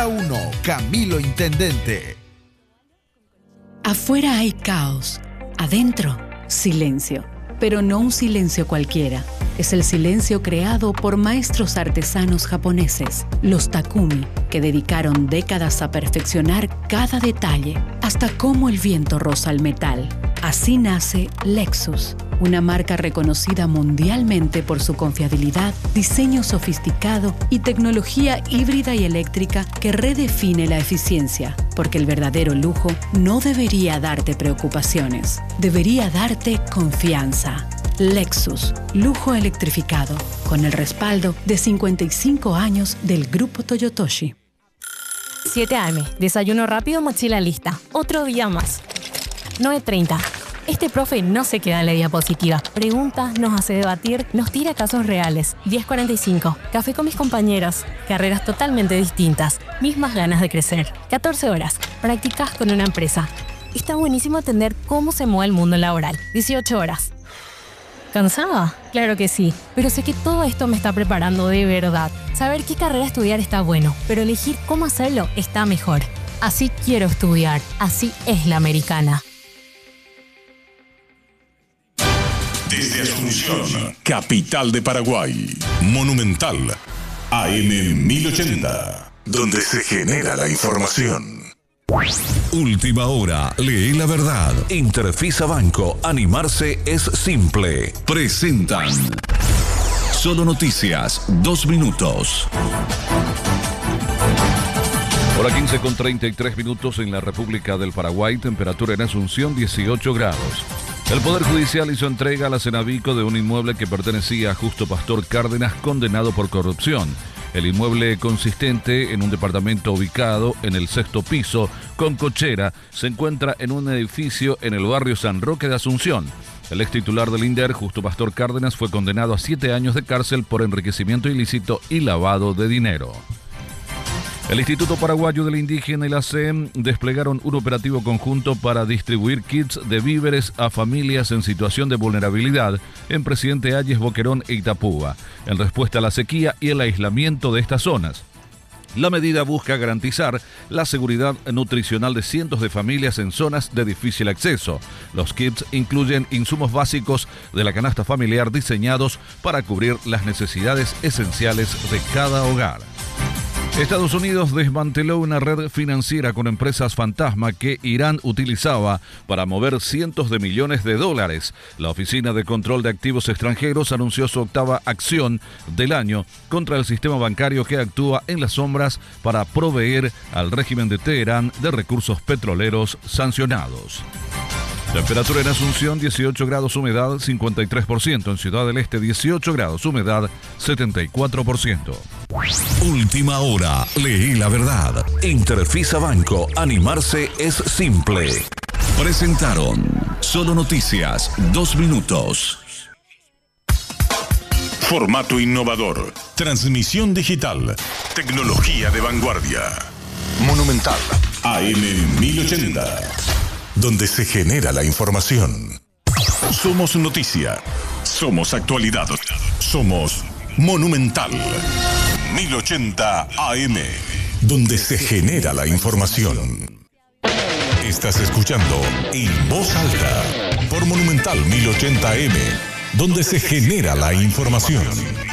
Ruta 1, Camilo Intendente. Afuera hay caos, adentro, silencio. Pero no un silencio cualquiera. Es el silencio creado por maestros artesanos japoneses, los Takumi, que dedicaron décadas a perfeccionar cada detalle, hasta cómo el viento roza el metal. Así nace Lexus, una marca reconocida mundialmente por su confiabilidad, diseño sofisticado y tecnología híbrida y eléctrica que redefine la eficiencia, porque el verdadero lujo no debería darte preocupaciones, debería darte confianza. Lexus, lujo electrificado, con el respaldo de 55 años del Grupo Toyotoshi. 7 AM, desayuno rápido, mochila lista. Otro día más. 9:30. Este profe no se queda en la diapositiva. Pregunta, nos hace debatir, nos tira casos reales. 10:45. Café con mis compañeros. Carreras totalmente distintas. Mismas ganas de crecer. 14 horas. Prácticas con una empresa. Está buenísimo entender cómo se mueve el mundo laboral. 18 horas. ¿Cansada? Claro que sí, pero sé que todo esto me está preparando de verdad. Saber qué carrera estudiar está bueno, pero elegir cómo hacerlo está mejor. Así quiero estudiar, así es la americana. Desde Asunción, capital de Paraguay, Monumental, AM 1080, donde se genera la información. Última hora, lee la verdad. Interfisa Banco, animarse es simple. Presentan Solo Noticias, 2 minutos. Hora 15:33 en la República del Paraguay, temperatura en Asunción 18 grados. El Poder Judicial hizo entrega a la Cenavico de un inmueble que pertenecía a Justo Pastor Cárdenas, condenado por corrupción. El inmueble, consistente en un departamento ubicado en el 6º piso, con cochera, se encuentra en un edificio en el barrio San Roque de Asunción. El ex titular del INDER, Justo Pastor Cárdenas, fue condenado a 7 años de cárcel por enriquecimiento ilícito y lavado de dinero. El Instituto Paraguayo del Indígena y la CEM desplegaron un operativo conjunto para distribuir kits de víveres a familias en situación de vulnerabilidad en Presidente Hayes, Boquerón e Itapúa, en respuesta a la sequía y el aislamiento de estas zonas. La medida busca garantizar la seguridad nutricional de cientos de familias en zonas de difícil acceso. Los kits incluyen insumos básicos de la canasta familiar diseñados para cubrir las necesidades esenciales de cada hogar. Estados Unidos desmanteló una red financiera con empresas fantasma que Irán utilizaba para mover cientos de millones de dólares. La Oficina de Control de Activos Extranjeros anunció su 8ª acción del año contra el sistema bancario que actúa en las sombras para proveer al régimen de Teherán de recursos petroleros sancionados. Temperatura en Asunción 18 grados, humedad 53%. En Ciudad del Este 18 grados, humedad 74%. Última hora, lee la verdad. Interfisa Banco, animarse es simple. Presentaron Solo Noticias, 2 minutos. Formato innovador, transmisión digital, tecnología de vanguardia. Monumental, AM 1080. Donde se genera la información. Somos noticia. Somos actualidad. Somos Monumental. 1080 AM. Donde se genera la información. Estás escuchando En Voz Alta por Monumental 1080 AM. Donde se genera la información.